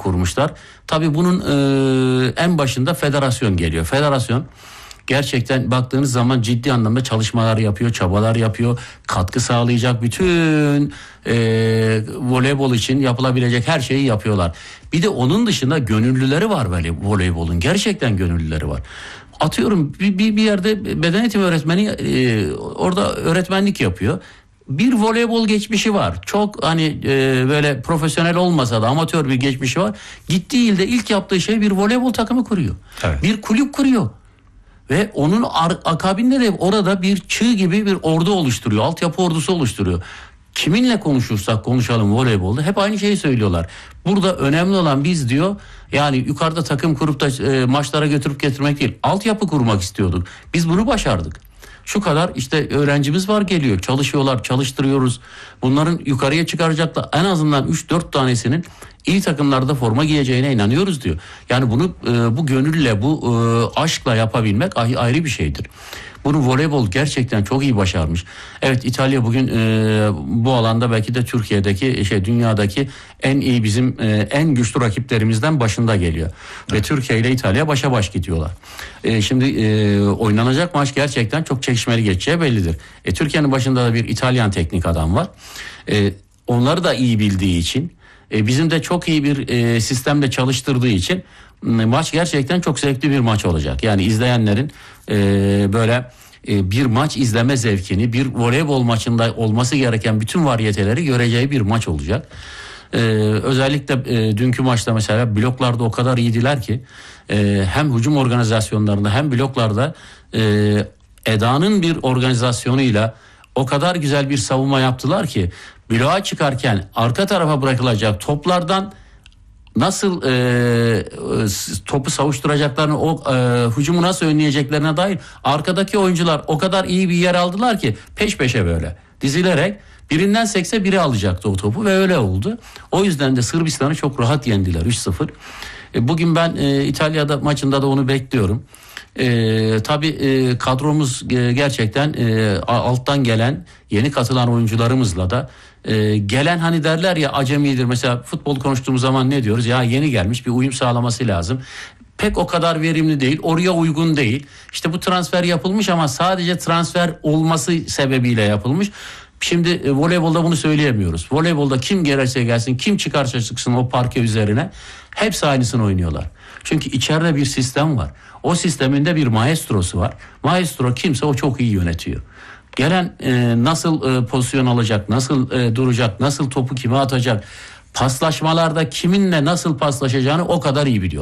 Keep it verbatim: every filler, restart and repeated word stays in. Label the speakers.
Speaker 1: kurmuşlar. Tabii bunun e, en başında federasyon geliyor. Federasyon gerçekten baktığınız zaman ciddi anlamda çalışmalar yapıyor, çabalar yapıyor, katkı sağlayacak bütün e, voleybol için yapılabilecek her şeyi yapıyorlar. Bir de onun dışında gönüllüleri var böyle voleybolun, gerçekten gönüllüleri var. Atıyorum bir, bir, bir yerde beden eğitimi öğretmeni e, orada öğretmenlik yapıyor. Bir voleybol geçmişi var. Çok hani e, böyle profesyonel olmasa da amatör bir geçmişi var. Gittiği ilde ilk yaptığı şey bir voleybol takımı kuruyor. Evet. Bir kulüp kuruyor. Ve onun ar- akabinde de orada bir çığ gibi bir ordu oluşturuyor. Altyapı ordusu oluşturuyor. Kiminle konuşursak konuşalım voleybolda hep aynı şeyi söylüyorlar. Burada önemli olan biz diyor, yani yukarıda takım kurup da e, maçlara götürüp getirmek değil. Altyapı kurmak istiyorduk. Biz bunu başardık. Şu kadar işte öğrencimiz var, geliyor, çalışıyorlar, çalıştırıyoruz. Bunların yukarıya çıkaracaklar en azından üç dört tanesinin iyi takımlarda forma giyeceğine inanıyoruz diyor. Yani bunu e, bu gönülle, bu e, aşkla yapabilmek ayrı bir şeydir. Bunu voleybol gerçekten çok iyi başarmış. Evet, İtalya bugün e, bu alanda belki de Türkiye'deki şey dünyadaki en iyi bizim e, en güçlü rakiplerimizden başında geliyor. Evet. Ve Türkiye ile İtalya başa baş gidiyorlar. E, şimdi e, oynanacak maç gerçekten çok çekişmeli geçeceği bellidir. E, Türkiye'nin başında da bir İtalyan teknik adam var. E, onları da iyi bildiği için, e, bizim de çok iyi bir e, sistemle çalıştırdığı için maç gerçekten çok zevkli bir maç olacak. Yani izleyenlerin e, böyle e, bir maç izleme zevkini, bir voleybol maçında olması gereken bütün varyeteleri göreceği bir maç olacak. E, özellikle e, dünkü maçta mesela bloklarda o kadar iyiydiler ki e, hem hücum organizasyonlarında hem bloklarda e, Eda'nın bir organizasyonuyla o kadar güzel bir savunma yaptılar ki bloğa çıkarken arka tarafa bırakılacak toplardan nasıl e, topu savuşturacaklarını, o e, hücumu nasıl önleyeceklerine dair arkadaki oyuncular o kadar iyi bir yer aldılar ki peş peşe böyle dizilerek birinden sekse biri alacaktı o topu ve öyle oldu. O yüzden de Sırbistan'ı çok rahat yendiler üç sıfır. E, bugün ben e, İtalya'da maçında da onu bekliyorum. E, tabii e, kadromuz e, gerçekten e, alttan gelen yeni katılan oyuncularımızla da e, gelen, hani derler ya acemidir. Mesela futbol konuştuğumuz zaman ne diyoruz? Ya yeni gelmiş, bir uyum sağlaması lazım. Pek o kadar verimli değil, oraya uygun değil. İşte bu transfer yapılmış ama sadece transfer olması sebebiyle yapılmış. Şimdi e, voleybolda bunu söyleyemiyoruz. Voleybolda kim gelirse gelsin, kim çıkarsa çıksın o parke üzerine hepsi aynısını oynuyorlar. Çünkü içeride bir sistem var. O sistemin de bir maestrosu var. Maestro kimse o çok iyi yönetiyor. Gelen e, nasıl e, pozisyon alacak, nasıl e, duracak, nasıl topu kime atacak, paslaşmalarda kiminle nasıl paslaşacağını o kadar iyi biliyor.